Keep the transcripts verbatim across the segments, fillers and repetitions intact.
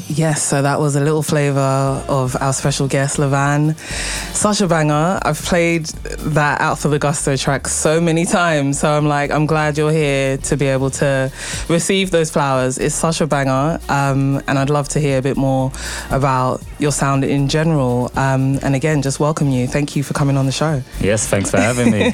Yes, so that was a little flavour of our special guest, Levan. Such a banger. I've played that Out for the Gusto track so many times, so I'm like, I'm glad you're here to be able to receive those flowers. It's such a banger, um, and I'd love to hear a bit more about your sound in general. Um, and again, just welcome you. Thank you for coming on the show. Yes, thanks for having me.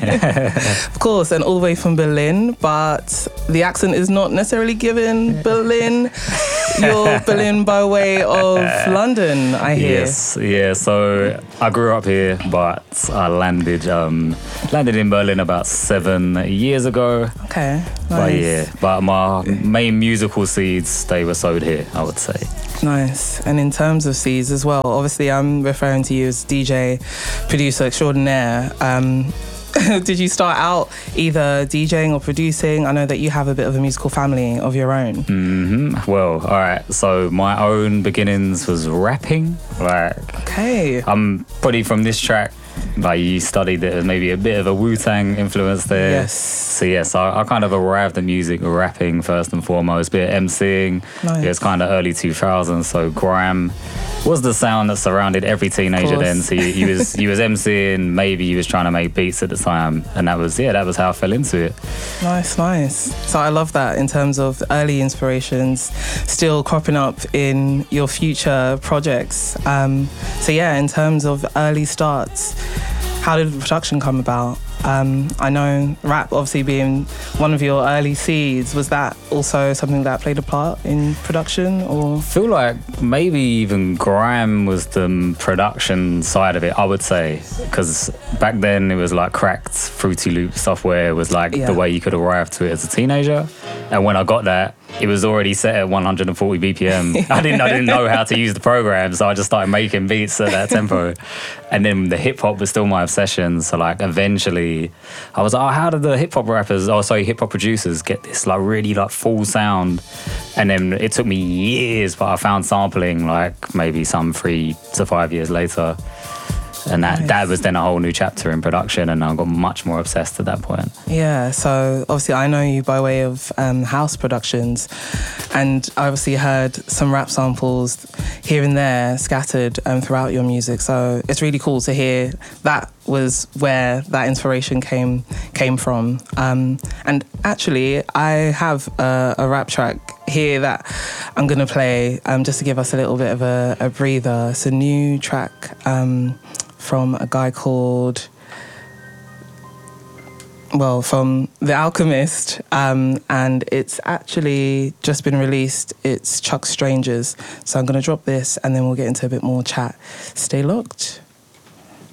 Of course, and all the way from Berlin, but the accent is not necessarily given Berlin. You're Berlin by way of London, I hear. Yes, yeah. So I grew up here, but I landed um, landed in Berlin about seven years ago. Okay, nice. But yeah, but my main musical seeds, they were sowed here, I would say. Nice. And in terms of seeds as well, obviously I'm referring to you as D J, producer extraordinaire. Um, did you start out either DJing or producing? I know that you have a bit of a musical family of your own. Mm-hmm. Well, all right. So my own beginnings was rapping. Like, okay. I'm pretty from this track. Like, you studied it as maybe a bit of a Wu-Tang influence there. Yes. So yes, I, I kind of arrived at music rapping first and foremost, bit of MCing. Nice. It was kind of early two thousands, so grime was the sound that surrounded every teenager then. So you, you was you was MCing, maybe you was trying to make beats at the time, and that was yeah, that was how I fell into it. Nice, nice. So I love that in terms of early inspirations still cropping up in your future projects. Um, so yeah, in terms of early starts, how did the production come about? Um, I know rap obviously being one of your early seeds. Was that also something that played a part in production, or? I feel like maybe even grime was the production side of it, I would say, because back then it was like cracked Fruity Loop software was like yeah. the way you could arrive to it as a teenager. And when I got that, it was already set at one hundred forty B P M. I didn't I didn't know how to use the program, so I just started making beats at that tempo. And then the hip hop was still my obsession. So like eventually I was like, oh, how did the hip hop rappers, oh sorry, hip hop producers get this like really like full sound? And then it took me years, but I found sampling like maybe some three to five years later. And that, nice. that was then a whole new chapter in production, and I got much more obsessed at that point. Yeah, so obviously I know you by way of um, house productions, and I obviously heard some rap samples here and there scattered um, throughout your music. So it's really cool to hear that was where that inspiration came came from. Um, and actually, I have a, a rap track here that I'm going to play um, just to give us a little bit of a, a breather. It's a new track um, from a guy called, well, from The Alchemist, um, and it's actually just been released. It's Chuck Strangers. So I'm going to drop this and then we'll get into a bit more chat. Stay locked.